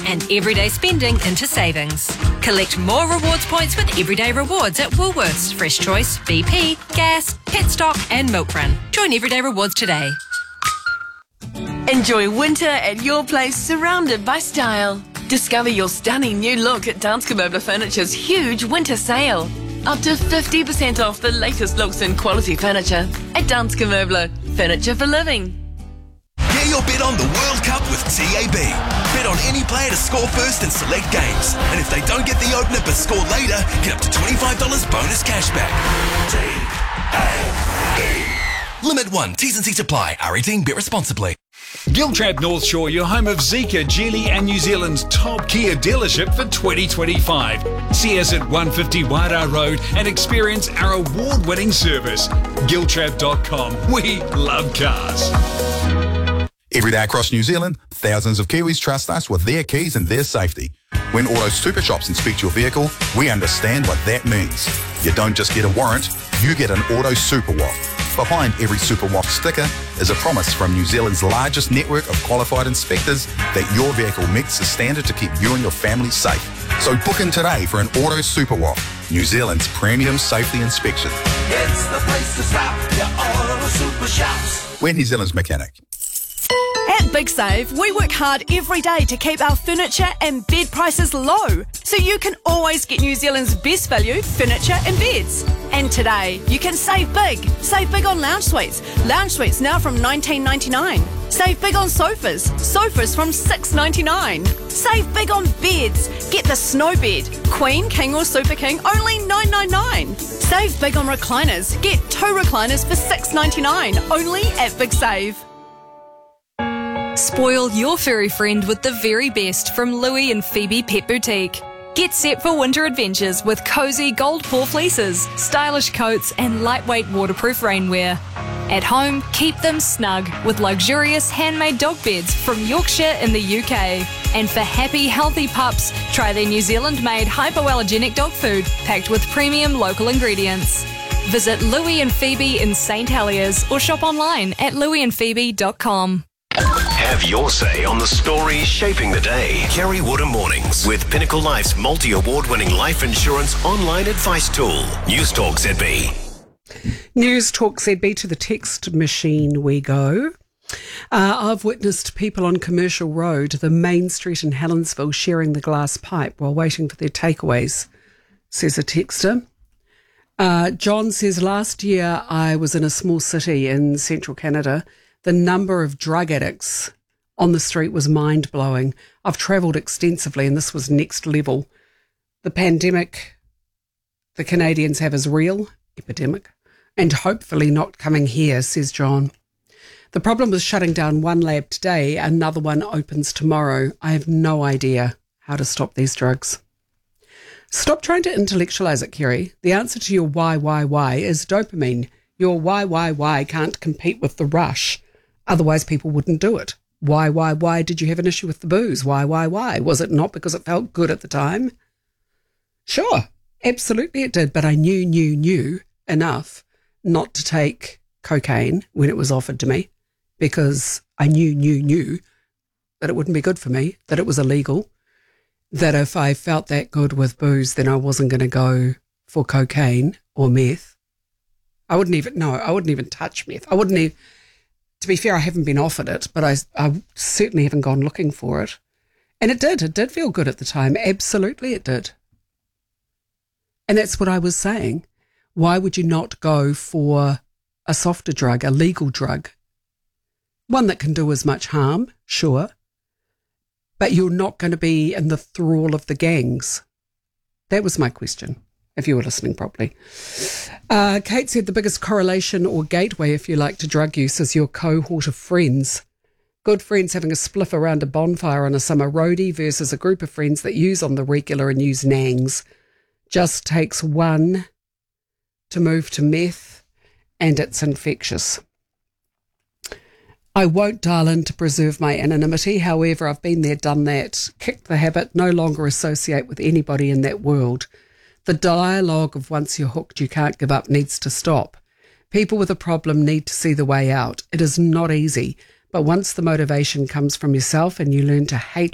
and everyday spending into savings. Collect more rewards points with Everyday Rewards at Woolworths, Fresh Choice, BP, Gas, Petstock and Milk Run. Join Everyday Rewards today. Enjoy winter at your place, surrounded by style. Discover your stunning new look at Danske Möbler Furniture's huge winter sale. Up to 50% off the latest looks and quality furniture at Danske Möbler, furniture for living. Get your bet on the World Cup with TAB. Bet on any player to score first in select games. And if they don't get the opener but score later, get up to $25 bonus cashback. TAB. Limit 1. T's and C's apply. R18. Bet responsibly. Giltrap North Shore, your home of Zeekr, Geely and New Zealand's top Kia dealership for 2025. See us at 150 Wairau Road and experience our award-winning service. Giltrap.com. We love cars. Every day across New Zealand, thousands of Kiwis trust us with their keys and their safety. When Auto Super Shops inspect your vehicle, we understand what that means. You don't just get a warrant, you get an Auto Super Waff. Behind every Super Waff sticker is a promise from New Zealand's largest network of qualified inspectors that your vehicle meets the standard to keep you and your family safe. So book in today for an Auto Super Waff, New Zealand's premium safety inspection. It's the place to stop, your Auto Super Shops. We're New Zealand's mechanic. At Big Save, we work hard every day to keep our furniture and bed prices low, so you can always get New Zealand's best value furniture and beds. And today, you can save big. Save big on lounge suites. Lounge suites now from $19.99. Save big on sofas. Sofas from $6.99. Save big on beds. Get the snow bed, Queen, King or Super King, only $9.99. Save big on recliners. Get 2 recliners for $6.99, only at Big Save. Spoil your furry friend with the very best from Louie and Phoebe Pet Boutique. Get set for winter adventures with cosy gold paw fleeces, stylish coats and lightweight waterproof rainwear. At home, keep them snug with luxurious handmade dog beds from Yorkshire in the UK. And for happy, healthy pups, try their New Zealand-made hypoallergenic dog food packed with premium local ingredients. Visit Louie and Phoebe in St Heliers or shop online at louieandphoebe.com. Have your say on the stories shaping the day. Kerry Wood Mornings with Pinnacle Life's multi-award-winning life insurance online advice tool. News Talk ZB. News Talk ZB, to the text machine we go. I've witnessed people on Commercial Road, the main street in Helensville, sharing the glass pipe while waiting for their takeaways, says a texter. John says, last year I was in a small city in central Canada. The number of drug addicts on the street was mind-blowing. I've travelled extensively and this was next level. The pandemic the Canadians have is real, epidemic, and hopefully not coming here, says John. The problem was shutting down one lab today, another one opens tomorrow. I have no idea how to stop these drugs. Stop trying to intellectualise it, Kerry. The answer to your why is dopamine. Your why can't compete with the rush. Otherwise, people wouldn't do it. Why did you have an issue with the booze? Why? Was it not because it felt good at the time? Sure, absolutely it did, but I knew enough not to take cocaine when it was offered to me because I knew that it wouldn't be good for me, that it was illegal, that if I felt that good with booze, then I wasn't going to go for cocaine or meth. I wouldn't even touch meth. To be fair, I haven't been offered it, but I certainly haven't gone looking for it. And it did feel good at the time. Absolutely it did. And that's what I was saying. Why would you not go for a softer drug, a legal drug? One that can do as much harm, sure, but you're not going to be in the thrall of the gangs. That was my question, if you were listening properly. Kate said the biggest correlation or gateway, if you like, to drug use is your cohort of friends. Good friends having a spliff around a bonfire on a summer roadie versus a group of friends that use on the regular and use nangs. Just takes one to move to meth and it's infectious. I won't dial in to preserve my anonymity. However, I've been there, done that, kicked the habit, no longer associate with anybody in that world. The dialogue of once you're hooked, you can't give up needs to stop. People with a problem need to see the way out. It is not easy, but once the motivation comes from yourself and you learn to hate